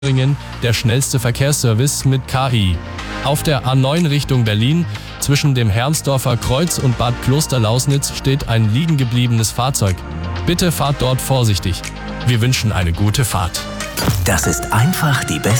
der schnellste Verkehrsservice mit KI. Auf der A9 Richtung Berlin zwischen dem Hermsdorfer Kreuz und Bad Klosterlausnitz steht ein liegengebliebenes Fahrzeug. Bitte fahrt dort vorsichtig. Wir wünschen eine gute Fahrt. Das ist einfach die beste